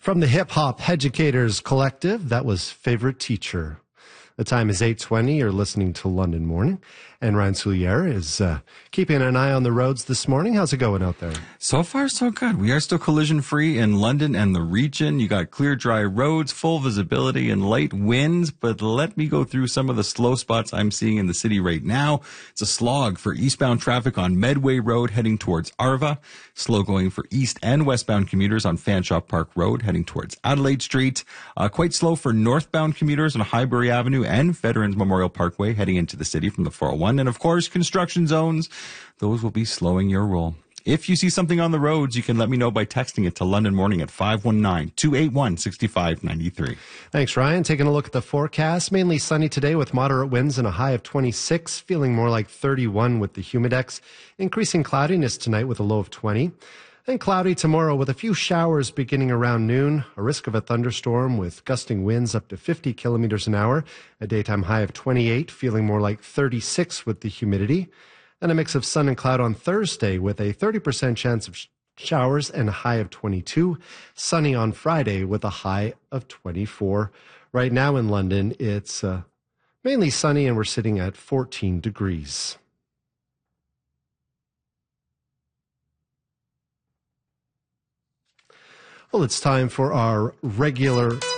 From the Hip Hop Educators Collective, that was Favorite Teacher. The time is 8:20. You're listening to London Morning. And Ryan Soulier is keeping an eye on the roads this morning. How's it going out there? So far, so good. We are still collision-free in London and the region. You got clear, dry roads, full visibility, and light winds. But let me go through some of the slow spots I'm seeing in the city right now. It's a slog for eastbound traffic on Medway Road heading towards Arva. Slow going for east and westbound commuters on Fanshawe Park Road heading towards Adelaide Street. Quite slow for northbound commuters on Highbury Avenue and Veterans Memorial Parkway heading into the city from the 401. And of course, construction zones, those will be slowing your roll. If you see something on the roads, you can let me know by texting it to London Morning at 519-281-6593. Thanks, Ryan. Taking a look at the forecast. Mainly sunny today with moderate winds and a high of 26, feeling more like 31 with the humidex. Increasing cloudiness tonight with a low of 20. And cloudy tomorrow with a few showers beginning around noon. A risk of a thunderstorm with gusting winds up to 50 kilometers an hour. A daytime high of 28, feeling more like 36 with the humidity. And a mix of sun and cloud on Thursday with a 30% chance of showers and a high of 22. Sunny on Friday with a high of 24. Right now in London, it's mainly sunny and we're sitting at 14 degrees. Well, it's time for our regular